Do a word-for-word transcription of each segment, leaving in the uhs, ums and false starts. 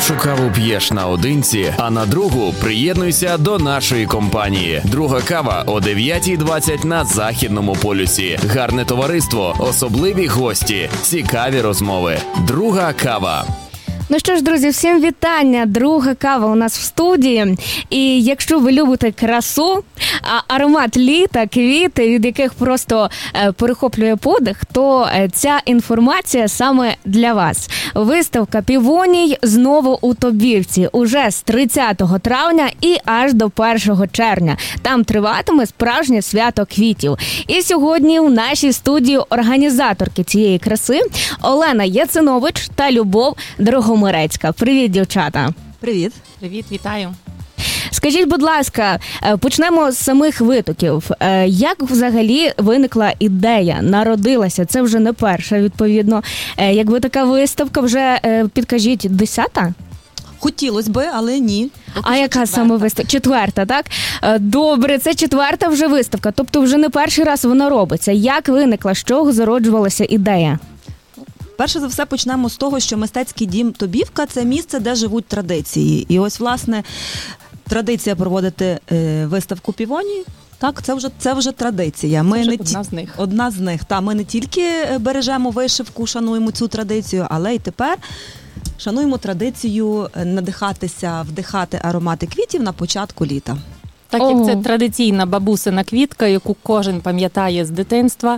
першу каву п'єш наодинці, а на другу приєднуйся до нашої компанії. Друга кава о дев'ятій двадцять на Західному полюсі. Гарне товариство, особливі гості, цікаві розмови. Друга кава. Ну що ж, друзі, всім вітання. Друга кава у нас в студії. І якщо ви любите красу, а аромат літа, квіти, від яких просто е, перехоплює подих, то е, ця інформація саме для вас. Виставка «Півоній» знову у Тобівці. Уже з тридцятого травня і аж до першого червня. Там триватиме справжнє свято квітів. І сьогодні у нашій студії організаторки цієї краси Олена Яцинович та Любов Дрогомирецька. Привіт, дівчата. Привіт. Привіт, вітаю. Скажіть, будь ласка, почнемо з самих витоків. Як взагалі виникла ідея, народилася? Це вже не перша, відповідно. Якби така виставка вже, підкажіть, десята? Хотілося би, але ні. Поки а яка четверта. Саме виставка? Четверта, так? Добре, це четверта вже виставка, тобто вже не перший раз вона робиться. Як виникла, з чого зароджувалася ідея? Перше за все почнемо з того, що мистецький дім Тобівка – це місце, де живуть традиції. І ось, власне, традиція проводити е, виставку «Півоній». Так, це вже, це вже традиція. Ми це вже не одна ті... з них. Одна з них. Та, ми не тільки бережемо вишивку, шануємо цю традицію, але й тепер шануємо традицію надихатися, вдихати аромати квітів на початку літа. Так Ого. як це традиційна бабусина квітка, яку кожен пам'ятає з дитинства,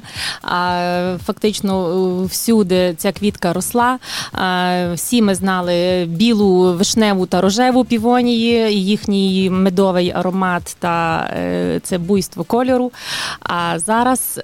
а фактично всюди ця квітка росла. Всі ми знали білу, вишневу та рожеву півонії, їхній медовий аромат та це буйство кольору. А зараз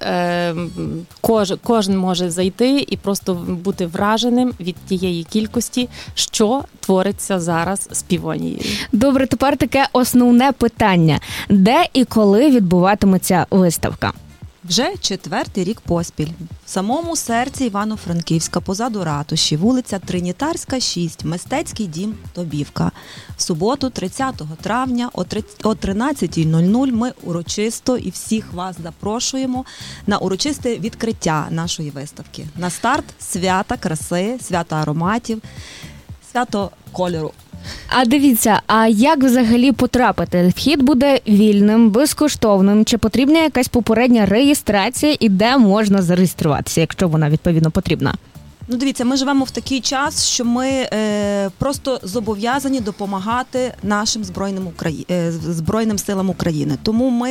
кож, кожен може зайти і просто бути враженим від тієї кількості, що твориться зараз з півонією. Добре, тепер таке основне питання. Де і коли відбуватиметься виставка? Вже четвертий рік поспіль. В самому серці Івано-Франківська, позаду ратуші, вулиця Тринітарська, шість, мистецький дім Тобівка. В суботу, тридцятого травня о тринадцятій нуль нуль ми урочисто і всіх вас запрошуємо на урочисте відкриття нашої виставки. На старт свята краси, свята ароматів, свято кольору. А дивіться, а як взагалі потрапити? Вхід буде вільним, безкоштовним? Чи потрібна якась попередня реєстрація і де можна зареєструватися, якщо вона відповідно потрібна? Ну, дивіться, ми живемо в такий час, що ми е, просто зобов'язані допомагати нашим збройним, Украї... е, збройним силам України. Тому ми